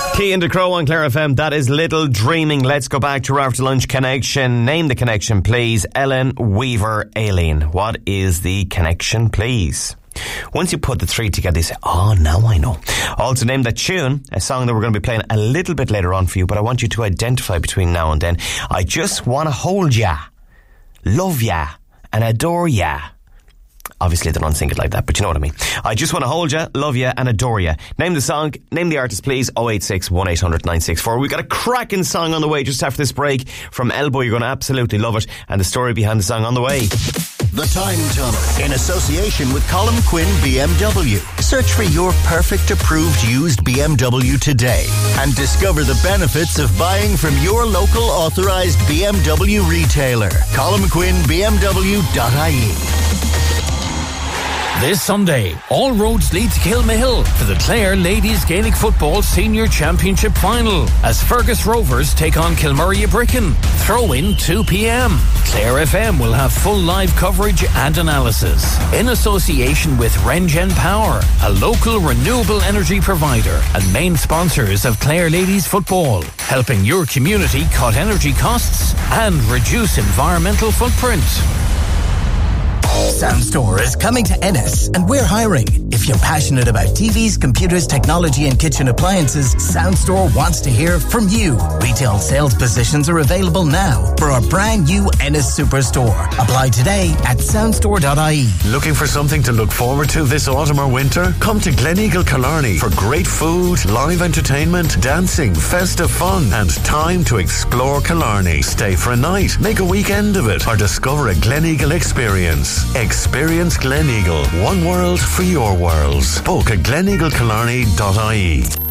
Key and Crow on Clare FM. That is Little Dreaming. Let's go back to our after lunch connection. Name the connection, please. Ellen Weaver Aileen. What is the connection, please? Once you put the three together, you say, oh, now I know. Also, name that tune, a song that we're going to be playing a little bit later on for you, but I want you to identify between now and then. I just want to hold ya, love ya, and adore ya. Obviously, they don't sing it like that, but you know what I mean. I just want to hold ya, love ya, and adore ya. Name the song, name the artist, please. 086 1800 964. We've got a cracking song on the way just after this break from Elbow. You're going to absolutely love it. And the story behind the song on the way. The Time Tunnel, in association with Colin Quinn BMW. Search for your perfect approved used BMW today and discover the benefits of buying from your local authorised BMW retailer. ColinMcQuinnBMW.ie. This Sunday, all roads lead to Kilmahill for the Clare Ladies Gaelic Football Senior Championship Final as Fergus Rovers take on Kilmurray Bricken. Throw in 2 p.m. Clare FM will have full live coverage and analysis in association with Rengen Power, a local renewable energy provider and main sponsors of Clare Ladies Football, helping your community cut energy costs and reduce environmental footprint. Soundstore is coming to Ennis and we're hiring. If you're passionate about TVs, computers, technology and kitchen appliances, Soundstore wants to hear from you. Retail sales positions are available now for our brand new Ennis Superstore. Apply today at soundstore.ie. Looking for something to look forward to this autumn or winter? Come to Gleneagle Killarney for great food, live entertainment, dancing, festive fun and time to explore Killarney. Stay for a night, make a weekend of it or discover a Gleneagle experience. Experience Gleneagle. One world for your worlds. Book at gleneaglecillarney.ie.